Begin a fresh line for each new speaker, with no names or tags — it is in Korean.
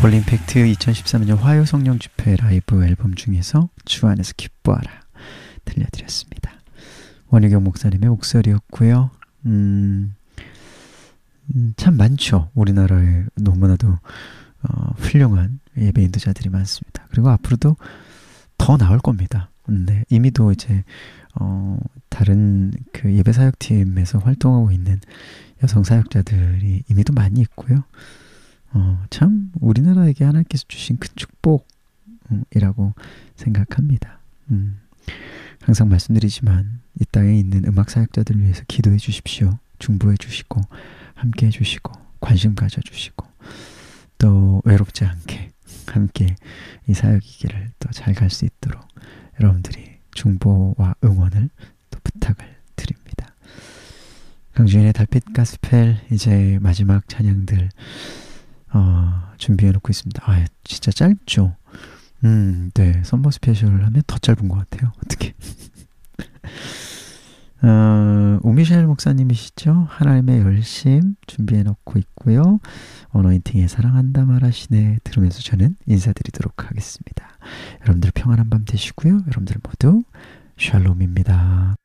올림픽트 2013년 화요 성령 집회 라이브 앨범 중에서 주 안에서 기뻐하라 들려드렸습니다. 원희경 목사님의 목소리였고요. 참 많죠. 우리나라에 너무나도 훌륭한 예배 인도자들이 많습니다. 그리고 앞으로도 더 나올 겁니다. 네, 이미도 이제 다른 그 예배 사역팀에서 활동하고 있는 여성 사역자들이 이미도 많이 있고요. 참 우리나라에게 하나님께서 주신 큰 축복이라고 생각합니다. 항상 말씀드리지만 이 땅에 있는 음악 사역자들을 위해서 기도해 주십시오. 중보해 주시고 함께 해 주시고 관심 가져 주시고 또 외롭지 않게 함께 이 사역의 길을 또 잘 갈 수 있도록 여러분들이 중보와 응원을 또 부탁을 드립니다. 강주인의 달빛 가스펠 이제 마지막 찬양들 준비해 놓고 있습니다. 아, 진짜 짧죠? 네, 썸머 스페셜을 하면 더 짧은 것 같아요. 어떻게? 오미셸 목사님이시죠? 하나님의 열심 준비해 놓고 있고요. 어노인팅에 사랑한다 말하시네 들으면서 저는 인사드리도록 하겠습니다. 여러분들 평안한 밤 되시고요. 여러분들 모두 샬롬입니다.